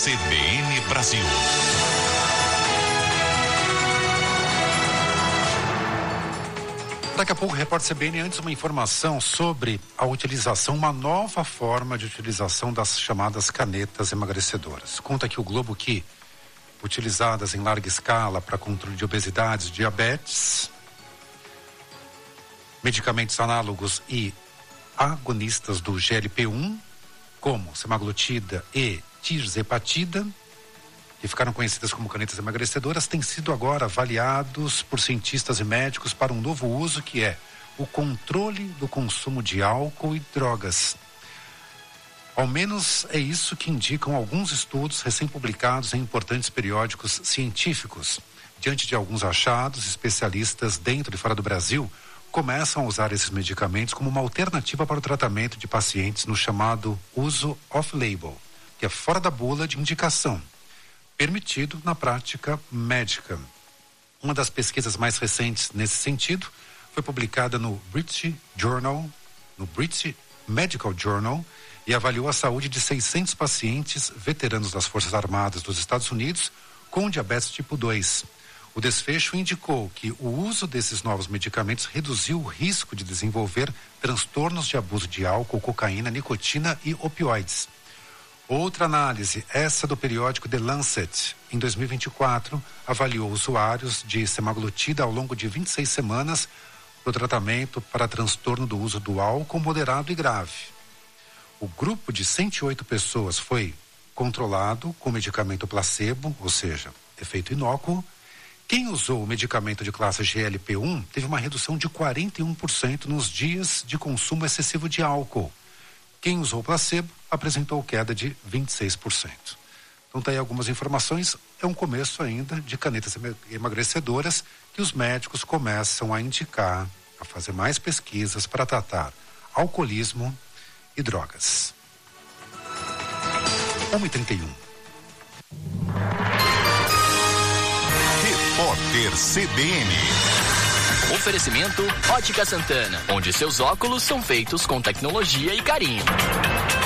CBN Brasil. Daqui a pouco, repórter CBN, antes uma informação sobre a utilização, uma nova forma de utilização das chamadas canetas emagrecedoras. Conta aqui o Globo que, utilizadas em larga escala para controle de obesidade, diabetes, medicamentos análogos e agonistas do GLP-1, como semaglutida e tirzepatida, que ficaram conhecidas como canetas emagrecedoras, têm sido agora avaliados por cientistas e médicos para um novo uso, que é o controle do consumo de álcool e drogas. Ao menos é isso que indicam alguns estudos recém-publicados em importantes periódicos científicos. Diante de alguns achados, especialistas dentro e fora do Brasil começam a usar esses medicamentos como uma alternativa para o tratamento de pacientes no chamado uso off-label, que é fora da bula de indicação, permitido na prática médica. Uma das pesquisas mais recentes nesse sentido foi publicada no British Medical Journal, e avaliou a saúde de 600 pacientes veteranos das Forças Armadas dos Estados Unidos com diabetes tipo 2. O desfecho indicou que o uso desses novos medicamentos reduziu o risco de desenvolver transtornos de abuso de álcool, cocaína, nicotina e opioides. Outra análise, essa do periódico The Lancet, em 2024, avaliou usuários de semaglutida ao longo de 26 semanas para o tratamento para transtorno do uso do álcool moderado e grave. O grupo de 108 pessoas foi controlado com medicamento placebo, ou seja, efeito inócuo. Quem usou o medicamento de classe GLP-1 teve uma redução de 41% nos dias de consumo excessivo de álcool. Quem usou placebo apresentou queda de 26%. Então tá aí algumas informações, é um começo ainda de canetas emagrecedoras que os médicos começam a indicar, a fazer mais pesquisas para tratar alcoolismo e drogas. 1h31. Repórter CBN. Oferecimento Ótica Santana, onde seus óculos são feitos com tecnologia e carinho.